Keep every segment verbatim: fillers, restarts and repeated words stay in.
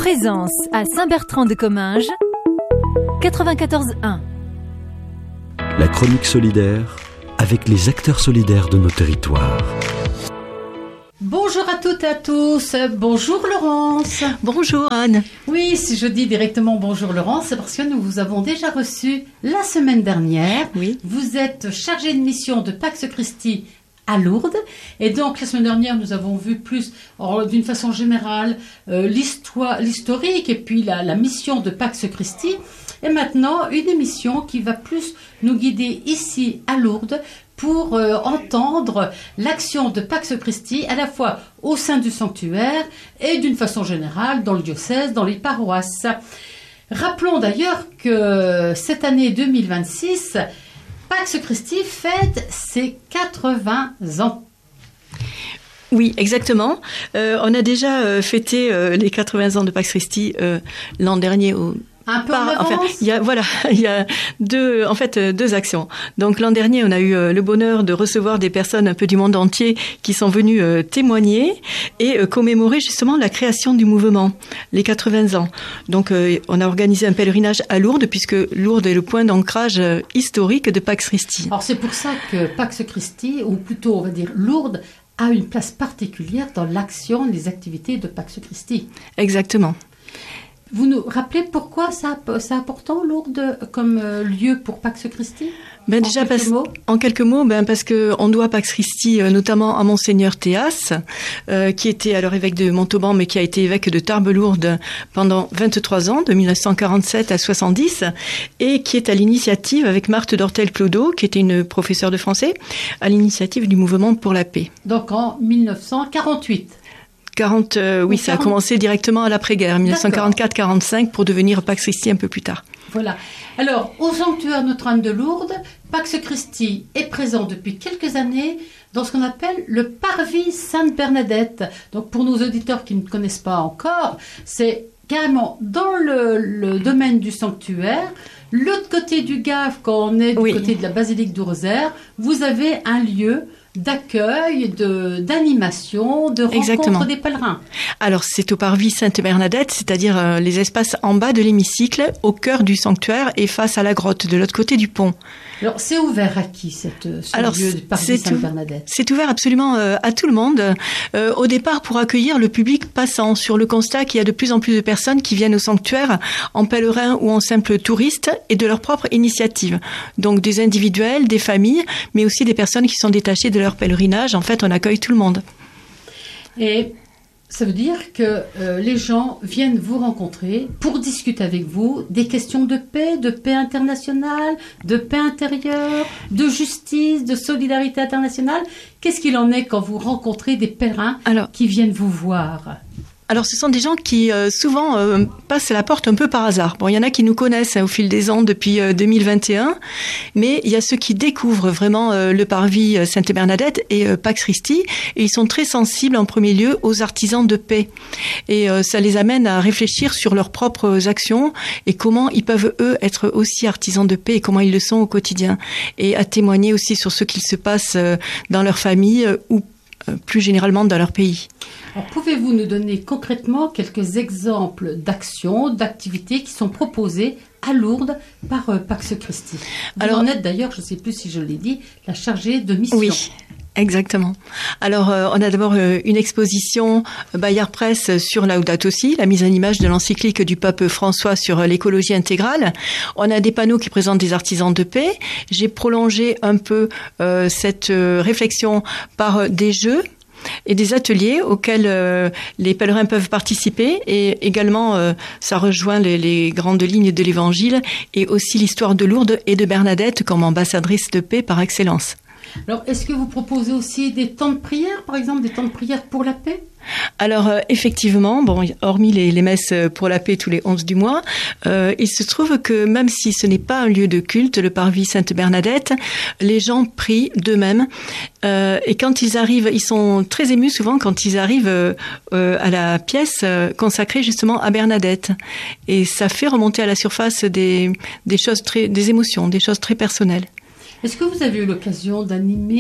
Présence à Saint-Bertrand-de-Comminges, quatre-vingt-quatorze un. La chronique solidaire avec les acteurs solidaires de nos territoires. Bonjour à toutes et à tous. Bonjour Laurence. Bonjour Anne. Oui, si je dis directement bonjour Laurence, c'est parce que nous vous avons déjà reçu la semaine dernière. Oui. Vous êtes chargée de mission de Pax Christi à Lourdes. Et donc, la semaine dernière, nous avons vu plus, alors, d'une façon générale, euh, l'histoire, l'historique et puis la, la mission de Pax Christi. Et maintenant, une émission qui va plus nous guider ici à Lourdes pour euh, entendre l'action de Pax Christi à la fois au sein du sanctuaire et d'une façon générale dans le diocèse, dans les paroisses. Rappelons d'ailleurs que cette année deux mille vingt-six, Pax Christi fête ses quatre-vingts ans. Oui, exactement. Euh, on a déjà euh, fêté euh, les quatre-vingts ans de Pax Christi euh, l'an dernier au Un peu Par, en avance. enfin, il y a, voilà, il y a deux, en fait, deux actions. Donc, l'an dernier, on a eu euh, le bonheur de recevoir des personnes un peu du monde entier qui sont venues euh, témoigner et euh, commémorer justement la création du mouvement, les quatre-vingts ans. Donc, euh, on a organisé un pèlerinage à Lourdes puisque Lourdes est le point d'ancrage euh, historique de Pax Christi. Alors, c'est pour ça que Pax Christi, ou plutôt, on va dire, Lourdes, a une place particulière dans l'action, les activités de Pax Christi. Exactement. Vous nous rappelez pourquoi ça, c'est important, Lourdes, comme euh, lieu pour Pax Christi? Ben en déjà, quelques parce, mots en quelques mots, ben parce que on doit Pax Christi euh, notamment à Monseigneur Théas, euh, qui était alors évêque de Montauban, mais qui a été évêque de Tarbes-Lourdes pendant vingt-trois ans, de mille neuf cent quarante-sept à soixante-dix, et qui est à l'initiative, avec Marthe Dortel-Clodo, qui était une professeure de français, à l'initiative du mouvement pour la paix. Donc en mille neuf cent quarante-huit. quarante, euh, oui, ça a commencé directement à l'après-guerre, mille neuf cent quarante-quatre quarante-cinq, pour devenir Pax Christi un peu plus tard. Voilà. Alors, au sanctuaire Notre-Dame de Lourdes, Pax Christi est présent depuis quelques années dans ce qu'on appelle le parvis Sainte-Bernadette. Donc, pour nos auditeurs qui ne connaissent pas encore, c'est carrément dans le, le domaine du sanctuaire. L'autre côté du Gave, quand on est du oui. côté de la basilique du Rosaire, vous avez un lieu d'accueil, de, d'animation, de rencontre Exactement. Des pèlerins. Alors, c'est au parvis Sainte-Bernadette, c'est-à-dire euh, les espaces en bas de l'hémicycle, au cœur du sanctuaire et face à la grotte, de l'autre côté du pont. Alors, c'est ouvert à qui, cette, ce Alors, lieu de parvis Sainte-Bernadette? C'est ouvert absolument euh, à tout le monde. Euh, au départ, pour accueillir le public passant, sur le constat qu'il y a de plus en plus de personnes qui viennent au sanctuaire en pèlerin ou en simple touriste et de leur propre initiative. Donc, des individuels, des familles, mais aussi des personnes qui sont détachées de leur pèlerinage. En fait, on accueille tout le monde. Et ça veut dire que euh, les gens viennent vous rencontrer pour discuter avec vous des questions de paix, de paix internationale, de paix intérieure, de justice, de solidarité internationale. Qu'est-ce qu'il en est quand vous rencontrez des pèlerins Alors, qui viennent vous voir ? Alors, ce sont des gens qui, euh, souvent, euh, passent la porte un peu par hasard. Bon, il y en a qui nous connaissent hein, au fil des ans depuis euh, deux mille vingt et un, mais il y a ceux qui découvrent vraiment euh, le parvis euh, Sainte-Bernadette et euh, Pax Christi, et ils sont très sensibles en premier lieu aux artisans de paix. Et euh, ça les amène à réfléchir sur leurs propres actions et comment ils peuvent, eux, être aussi artisans de paix et comment ils le sont au quotidien. Et à témoigner aussi sur ce qu'il se passe euh, dans leur famille euh, ou euh, plus généralement dans leur pays. Alors, pouvez-vous nous donner concrètement quelques exemples d'actions, d'activités qui sont proposées à Lourdes par euh, Pax Christi? Vous Alors, en êtes d'ailleurs, je ne sais plus si je l'ai dit, la chargée de mission. Oui. Exactement. Alors, euh, on a d'abord euh, une exposition euh, Bayard Presse sur Laudato Si, la mise en image de l'encyclique du pape François sur euh, l'écologie intégrale. On a des panneaux qui présentent des artisans de paix. J'ai prolongé un peu euh, cette euh, réflexion par euh, des jeux et des ateliers auxquels euh, les pèlerins peuvent participer, et également euh, ça rejoint les, les grandes lignes de l'Évangile et aussi l'histoire de Lourdes et de Bernadette comme ambassadrice de paix par excellence. Alors, est-ce que vous proposez aussi des temps de prière, par exemple, des temps de prière pour la paix ? Alors, euh, effectivement, bon, hormis les, les messes pour la paix tous les onze du mois, euh, il se trouve que même si ce n'est pas un lieu de culte, le parvis Sainte-Bernadette, les gens prient d'eux-mêmes. Euh, et quand ils arrivent, ils sont très émus souvent quand ils arrivent euh, euh, à la pièce euh, consacrée justement à Bernadette. Et ça fait remonter à la surface des, des choses très, des émotions, des choses très personnelles. Est-ce que vous avez eu l'occasion d'animer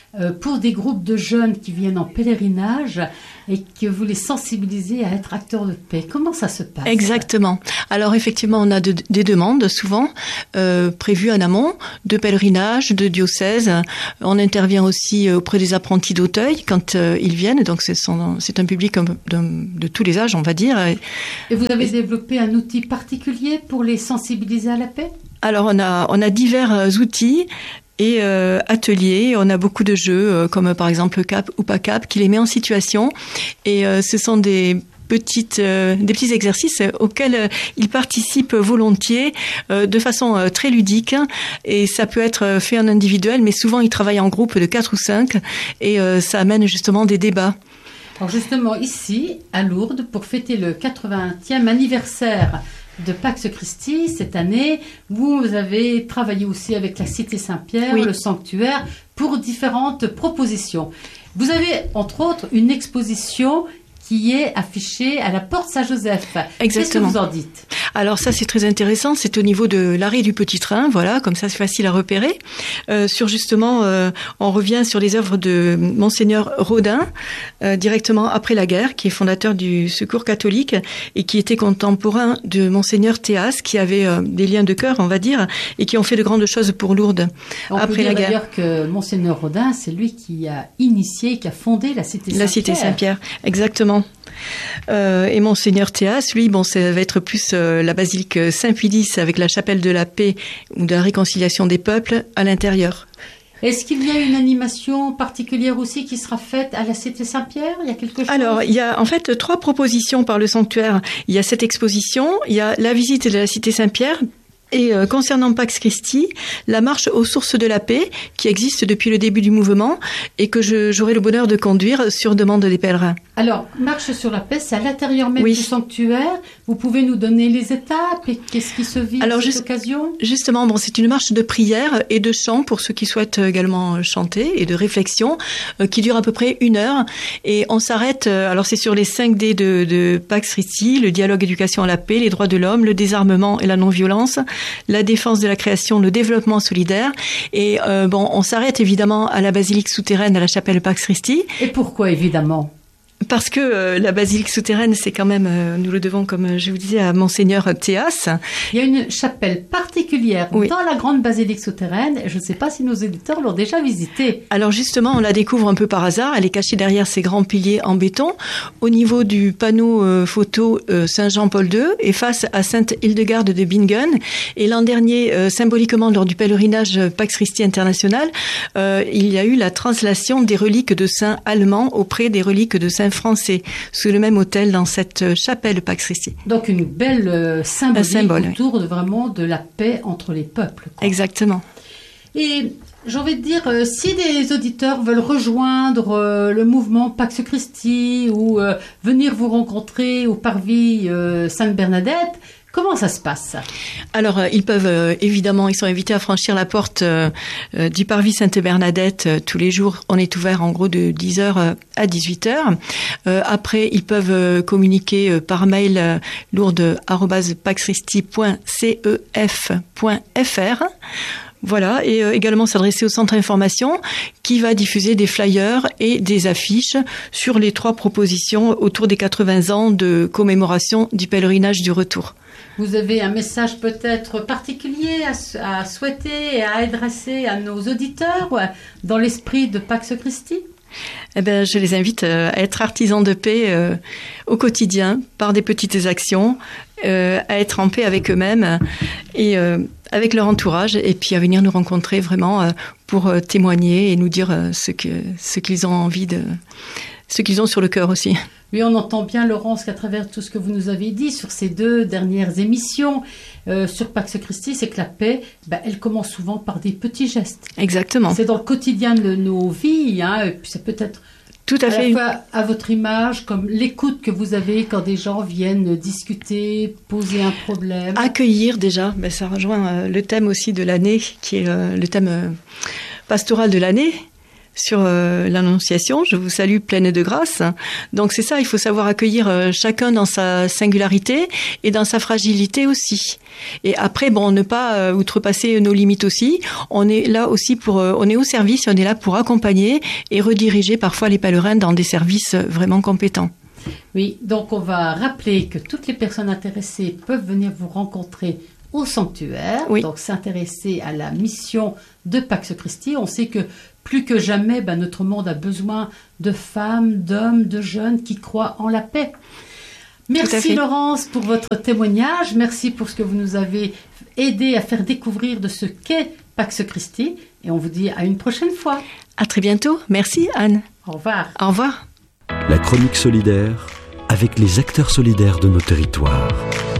euh, pour des groupes de jeunes qui viennent en pèlerinage et que vous les sensibilisez à être acteurs de paix. Comment ça se passe? Exactement. Alors effectivement, on a de, des demandes souvent euh, prévues en amont de pèlerinage, de diocèse. On intervient aussi auprès des apprentis d'Auteuil quand euh, ils viennent. Donc c'est, son, c'est un public de, de tous les âges, on va dire. Et vous avez et... développé un outil particulier pour les sensibiliser à la paix? Alors on a, on a divers outils et euh, ateliers. On a beaucoup de jeux, euh, comme par exemple Cap ou pas Cap, qui les met en situation. Et euh, ce sont des petites, euh, des petits exercices auxquels euh, ils participent volontiers, euh, de façon euh, très ludique. Et ça peut être fait en individuel, mais souvent ils travaillent en groupe de quatre ou cinq, et euh, ça amène justement des débats. Alors justement, ici, à Lourdes, pour fêter le quatre-vingtième anniversaire de Pax Christi cette année, vous avez travaillé aussi avec la Cité Saint-Pierre, oui. le sanctuaire, pour différentes propositions. Vous avez entre autres une exposition qui est affichée à la porte Saint-Joseph. Exactement. Qu'est-ce que vous en dites? Alors ça, c'est très intéressant. C'est au niveau de l'arrêt du petit train, voilà, comme ça c'est facile à repérer. Euh, sur justement, euh, on revient sur les œuvres de Monseigneur Rodin, euh, directement après la guerre, qui est fondateur du Secours catholique et qui était contemporain de Monseigneur Théas, qui avait euh, des liens de cœur, on va dire, et qui ont fait de grandes choses pour Lourdes on après peut dire la guerre. D'ailleurs que Monseigneur Rodin, c'est lui qui a initié, qui a fondé la Cité Saint-Pierre. La Cité Saint-Pierre, exactement. Euh, et Monseigneur Théas, lui, bon, ça va être plus euh, la basilique Saint-Pilice avec la chapelle de la paix ou de la réconciliation des peuples à l'intérieur. Est-ce qu'il y a une animation particulière aussi qui sera faite à la Cité Saint-Pierre? Il y a quelque chose? Alors, il y a en fait trois propositions par le sanctuaire. Il y a cette exposition, il y a la visite de la Cité Saint-Pierre. Et euh, concernant Pax Christi, la marche aux sources de la paix, qui existe depuis le début du mouvement et que je, j'aurai le bonheur de conduire sur demande des pèlerins. Alors, marche sur la paix, c'est à l'intérieur même oui. du sanctuaire. Vous pouvez nous donner les étapes et qu'est-ce qui se vit à cette juste, occasion? Justement, bon, c'est une marche de prière et de chant pour ceux qui souhaitent également chanter et de réflexion euh, qui dure à peu près une heure. Et on s'arrête, euh, alors c'est sur les cinq D de, de Pax Christi, le dialogue éducation à la paix, les droits de l'homme, le désarmement et la non-violence, la défense de la création, le développement solidaire. Et euh, bon, on s'arrête évidemment à la basilique souterraine, à la chapelle Pax Christi. Et pourquoi évidemment? Parce que euh, la basilique souterraine, c'est quand même, euh, nous le devons, comme je vous disais, à Monseigneur Théas. Il y a une chapelle particulière oui. dans la grande basilique souterraine. Je ne sais pas si nos éditeurs l'ont déjà visitée. Alors justement, on la découvre un peu par hasard. Elle est cachée derrière ces grands piliers en béton, au niveau du panneau euh, photo euh, Saint-Jean-Paul deux et face à Sainte-Hildegarde de Bingen. Et l'an dernier, euh, symboliquement, lors du pèlerinage Pax Christi International, euh, il y a eu la translation des reliques de saints allemands auprès des reliques de saints français, sous le même autel dans cette chapelle Pax Christi. Donc une belle euh, symbolique symbole, autour oui. de vraiment de la paix entre les peuples. Quoi. Exactement. Et j'ai envie de dire, euh, si des auditeurs veulent rejoindre euh, le mouvement Pax Christi ou euh, venir vous rencontrer au Parvis euh, Sainte-Bernadette, comment ça se passe? Alors, euh, ils peuvent, euh, évidemment, ils sont invités à franchir la porte euh, euh, du Parvis Sainte-Bernadette euh, tous les jours. On est ouvert en gros de dix heures à dix-huit heures. Euh, après, ils peuvent euh, communiquer euh, par mail euh, lourdes arobase pax christi point c e f point f r. Voilà, et euh, également s'adresser au centre information qui va diffuser des flyers et des affiches sur les trois propositions autour des quatre-vingts ans de commémoration du pèlerinage du retour. Vous avez un message peut-être particulier à, à souhaiter et à adresser à nos auditeurs dans l'esprit de Pax Christi? Eh ben, je les invite à être artisans de paix euh, au quotidien par des petites actions, euh, à être en paix avec eux-mêmes et euh, avec leur entourage, et puis à venir nous rencontrer vraiment euh, pour euh, témoigner et nous dire euh, ce que ce qu'ils ont envie de, ce qu'ils ont sur le cœur aussi. Oui, on entend bien, Laurence, qu'à travers tout ce que vous nous avez dit sur ces deux dernières émissions euh, sur Pax Christi, c'est que la paix, ben, elle commence souvent par des petits gestes. Exactement. C'est dans le quotidien de nos vies, hein, et puis c'est peut-être tout à, à fait. la fois à votre image, comme l'écoute que vous avez quand des gens viennent discuter, poser un problème. Accueillir déjà, ben, ça rejoint euh, le thème aussi de l'année, qui est euh, le thème euh, pastoral de l'année. sur euh, l'Annonciation. Je vous salue pleine de grâce. Donc c'est ça, il faut savoir accueillir euh, chacun dans sa singularité et dans sa fragilité aussi. Et après, bon, ne pas euh, outrepasser nos limites aussi. On est là aussi pour, euh, on est au service, on est là pour accompagner et rediriger parfois les pèlerins dans des services vraiment compétents. Oui, donc on va rappeler que toutes les personnes intéressées peuvent venir vous rencontrer au sanctuaire, oui. donc s'intéresser à la mission de Pax Christi. On sait que plus que jamais, ben, notre monde a besoin de femmes, d'hommes, de jeunes qui croient en la paix. Merci Laurence pour votre témoignage, merci pour ce que vous nous avez aidé à faire découvrir de ce qu'est Pax Christi, et on vous dit à une prochaine fois. À très bientôt, merci Anne. Au revoir. Au revoir. La chronique solidaire avec les acteurs solidaires de nos territoires.